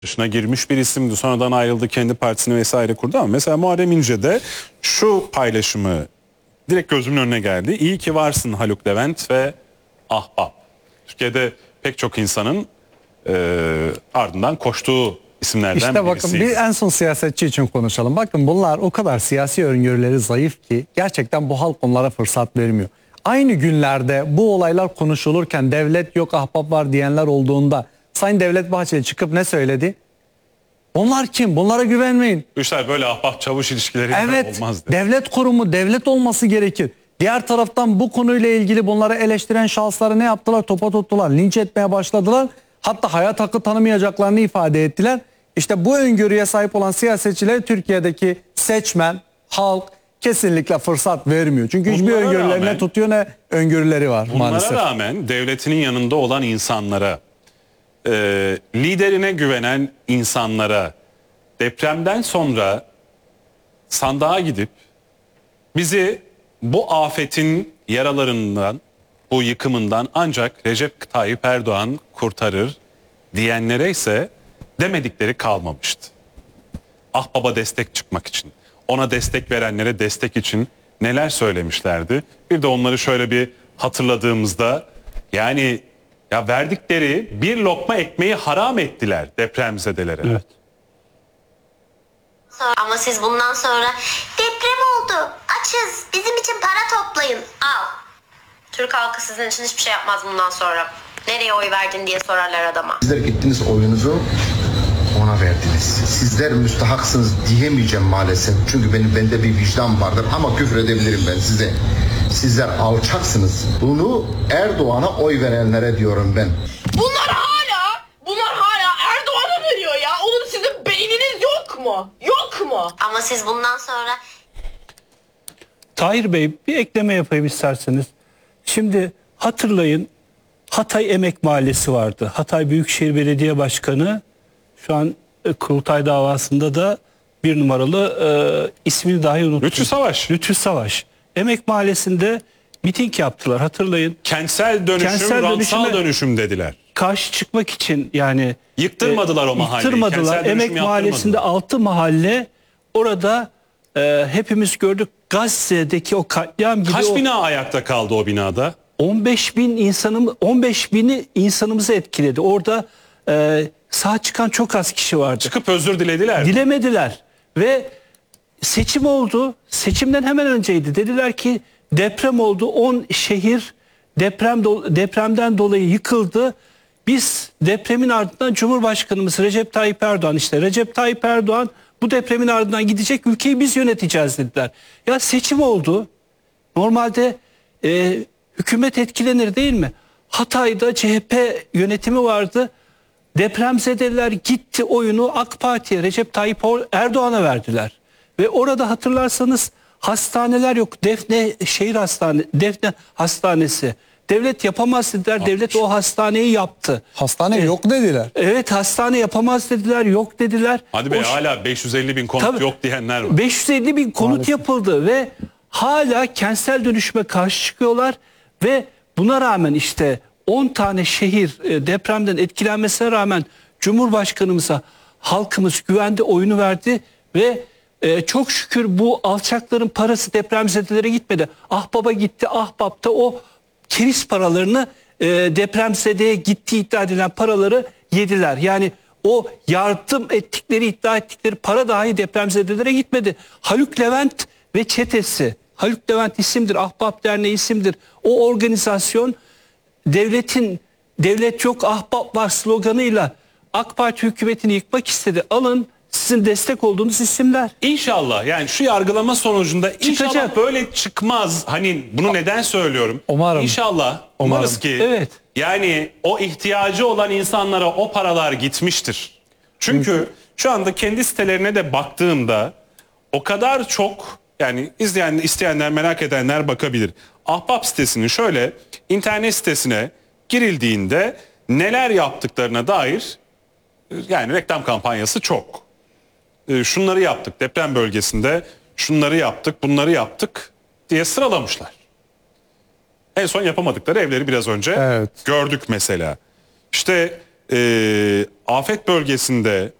dışına girmiş bir isimdi. Sonradan ayrıldı, kendi partisini vesaire kurdu ama mesela Muharrem İnce de şu paylaşımı direkt gözümün önüne geldi. İyi ki varsın Haluk Levent ve Ahbap. Türkiye'de pek çok insanın ardından koştuğu isimlerden İşte bakın birisiydi. bir en son siyasetçi için konuşalım. Bakın bunlar o kadar siyasi öngörüleri zayıf ki gerçekten bu halk onlara fırsat vermiyor. Aynı günlerde bu olaylar konuşulurken devlet yok ahbap var diyenler olduğunda Sayın Devlet Bahçeli çıkıp ne söyledi? Onlar kim? Bunlara güvenmeyin. Bu işler böyle ahbap çavuş ilişkileri Evet, olmaz dedi. devlet kurumu, devlet olması gerekir. Diğer taraftan bu konuyla ilgili bunları eleştiren şahısları ne yaptılar? Topa tuttular, linç etmeye başladılar. Hatta hayat hakkı tanımayacaklarını ifade ettiler. İşte bu öngörüye sahip olan siyasetçilere Türkiye'deki seçmen, halk kesinlikle fırsat vermiyor. Çünkü hiçbir Bunlara öngörülerine rağmen- tutuyor ne öngörüleri var Bunlara maalesef. rağmen devletinin yanında olan insanlara, liderine güvenen insanlara depremden sonra sandığa gidip bizi bu afetin yaralarından, bu yıkımından ancak Recep Tayyip Erdoğan kurtarır diyenlere ise demedikleri kalmamıştı. Ahbaba destek çıkmak için, ona destek verenlere destek için neler söylemişlerdi? Bir de onları şöyle bir hatırladığımızda, yani ya verdikleri bir lokma ekmeği haram ettiler depremzedelere. Evet. Ama siz bundan sonra deprem oldu, açız, bizim için para toplayın. Al. Türk halkı sizin için hiçbir şey yapmaz bundan sonra. Nereye oy verdin diye sorarlar adama. Sizler gittiniz oyunuzu ona verdiniz. Sizler müstahaksınız diyemeyeceğim maalesef. Çünkü bende bir vicdan vardır ama küfür edebilirim ben size. Sizler alçaksınız. Bunu Erdoğan'a oy verenlere diyorum ben. Bunlar hala Erdoğan'a veriyor ya. Oğlum sizin beyniniz yok mu? Yok mu? Ama siz bundan sonra Tahir Bey, bir ekleme yapayım isterseniz. Şimdi hatırlayın, Hatay Emek Mahallesi vardı. Hatay Büyükşehir Belediye Başkanı şu an kurultay davasında da bir numaralı ismini dahi unuttum. Lütfü Savaş. Lütfü Savaş. Emek Mahallesi'nde miting yaptılar, hatırlayın. Kentsel dönüşüm, Kentsel ransal dönüşüme- dönüşüm dediler. Karşı çıkmak için yani Yıktırmadılar o mahalleyi. Yıktırmadılar. Kentsel dönüşüm Emek yaptırmadılar. Mahallesi'nde 6 mahalle, orada hepimiz gördük, Gazze'deki o katliam gibi. Kaç o bina ayakta kaldı o binada? 15 bini insanımızı etkiledi. Orada sağ çıkan çok az kişi vardı. Çıkıp özür dilediler. Dilemediler ve seçim oldu. Seçimden hemen önceydi. Dediler ki deprem oldu. 10 şehir depremden dolayı yıkıldı. Biz depremin ardından Cumhurbaşkanımız Recep Tayyip Erdoğan bu depremin ardından gidecek, ülkeyi biz yöneteceğiz dediler. Ya seçim oldu. Normalde hükümet etkilenir değil mi? Hatay'da CHP yönetimi vardı. Depremzedeler gitti, oyunu AK Parti'ye, Recep Tayyip Erdoğan'a verdiler. Ve orada hatırlarsanız hastaneler yok. Defne Hastanesi. Devlet yapamaz dediler. Devlet o hastaneyi yaptı. Hastane yok dediler. Evet, hastane yapamaz dediler, yok dediler. Hadi be, O- hala 550 bin konut Tabii. yok diyenler var. 550 bin konut Maalesef. yapıldı ve hala kentsel dönüşüme karşı çıkıyorlar ve buna rağmen işte 10 tane şehir depremden etkilenmesine rağmen Cumhurbaşkanımıza halkımız güvende, oyunu verdi ve çok şükür bu alçakların parası depremzedelere gitmedi. Ahbaba gitti. Ahbap da o keriz paralarını depremzedeye gittiği iddia edilen paraları yediler. Yani o yardım ettikleri, iddia ettikleri para dahi depremzedelere gitmedi. Haluk Levent ve çetesi, Haluk Levent isimdir, Ahbap Derneği isimdir. O organizasyon devlet yok ahbap var sloganıyla AK Parti hükümetini yıkmak istedi. Alın sizin destek olduğunuz isimler. İnşallah, yani şu yargılama sonucunda inşallah Çıkacak. böyle çıkmaz. Hani bunu neden söylüyorum? Umarım. İnşallah, umarız ki Evet. yani o ihtiyacı olan insanlara o paralar gitmiştir. Çünkü şu anda kendi sitelerine de baktığımda o kadar çok, yani isteyenler, merak edenler bakabilir. Ahbap sitesinin şöyle internet sitesine girildiğinde neler yaptıklarına dair yani reklam kampanyası çok. Şunları yaptık deprem bölgesinde, şunları yaptık, bunları yaptık diye sıralamışlar. En son yapamadıkları evleri biraz önce Evet. gördük mesela. İşte afet bölgesinde